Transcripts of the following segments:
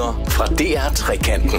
Nyheder fra DR Trekanten.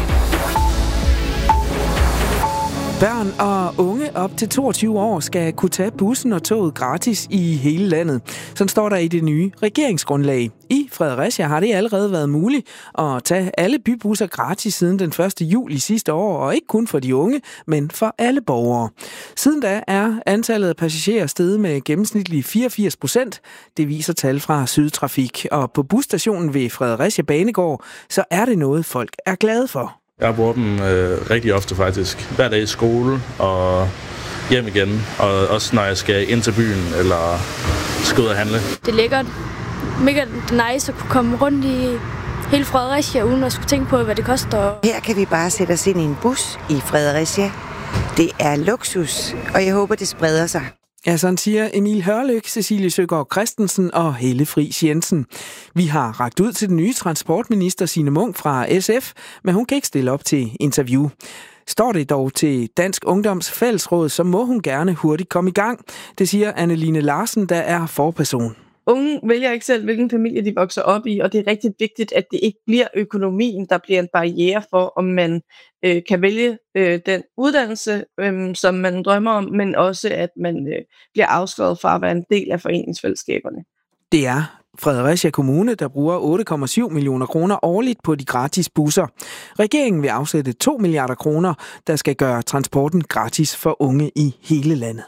Børn og unge op til 22 år skal kunne tage bussen og toget gratis i hele landet. Sådan står der i det nye regeringsgrundlag. I Fredericia har det allerede været muligt at tage alle bybusser gratis siden den 1. juli sidste år, og ikke kun for de unge, men for alle borgere. Siden da er antallet af passagerer steget med gennemsnitligt 84%. Det viser tal fra Sydtrafik. Og på busstationen ved Fredericia Banegård, så er det noget, folk er glade for. Jeg bruger dem rigtig ofte faktisk. Hver dag i skole og hjem igen. Og også når jeg skal ind til byen eller skal ud og handle. Det er lækkert. Mega nice at kunne komme rundt i hele Fredericia, uden at skulle tænke på, hvad det koster. Her kan vi bare sætte os ind i en bus i Fredericia. Det er luksus, og jeg håber, det spreder sig. Ja, sådan siger Emil Hørlyk, Cecilie Søgaard Christensen og Helle Friis Jensen. Vi har rakt ud til den nye transportminister Signe Munk fra SF, men hun kan ikke stille op til interview. Står det dog til Dansk Ungdoms Fællesråd, så må hun gerne hurtigt komme i gang. Det siger Anneline Larsen, der er forperson. Unge vælger ikke selv, hvilken familie de vokser op i, og det er rigtig vigtigt, at det ikke bliver økonomien, der bliver en barriere for, om man kan vælge den uddannelse, som man drømmer om, men også, at man bliver afskåret fra at være en del af foreningsfællesskaberne. Det er Fredericia Kommune, der bruger 8,7 millioner kroner årligt på de gratis busser. Regeringen vil afsætte 2 milliarder kroner, der skal gøre transporten gratis for unge i hele landet.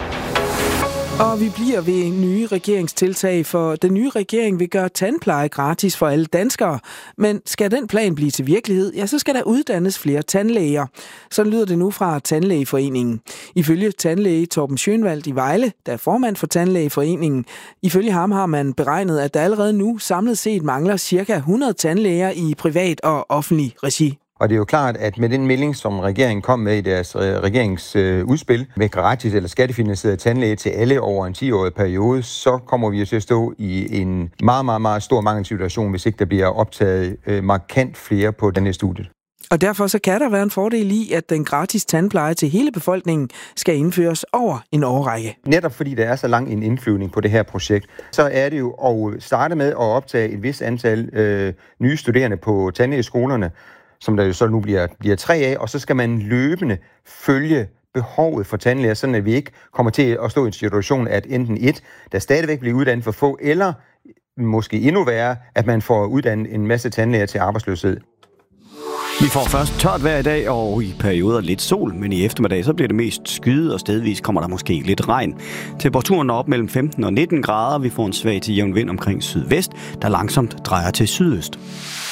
Og vi bliver ved nye regeringstiltag, for den nye regering vil gøre tandpleje gratis for alle danskere. Men skal den plan blive til virkelighed, ja, så skal der uddannes flere tandlæger. Sådan lyder det nu fra Tandlægeforeningen. Ifølge tandlæge Torben Schönwald i Vejle, der er formand for Tandlægeforeningen, ifølge ham har man beregnet, at der allerede nu samlet set mangler ca. 100 tandlæger i privat og offentlig regi. Og det er jo klart, at med den melding, som regeringen kom med i deres regeringsudspil med gratis eller skattefinansieret tandlæge til alle over en 10-årig periode, så kommer vi til at stå i en meget, meget, meget stor mangelsituation, hvis ikke der bliver optaget markant flere på denne studie. Og derfor så kan der være en fordel i, at den gratis tandpleje til hele befolkningen skal indføres over en årrække. Netop fordi der er så lang en indflyvning på det her projekt, så er det jo at starte med at optage et vist antal nye studerende på tandlægeskolerne, som der jo så nu bliver 3 af, og så skal man løbende følge behovet for tandlæger, sådan at vi ikke kommer til at stå i en situation, at enten der stadigvæk bliver uddannet for få, eller måske endnu værre, at man får uddannet en masse tandlæger til arbejdsløshed. Vi får først tørt vejr i dag, og i perioder lidt sol, men i eftermiddag så bliver det mest skyet, og stedvis kommer der måske lidt regn. Temperaturen er op mellem 15 og 19 grader. Vi får en svag til jævn vind omkring sydvest, der langsomt drejer til sydøst.